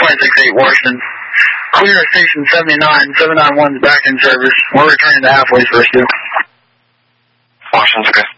268 Washington. Clear station 79, 791's back in service. We're returning to halfway for us, too. Washington's okay.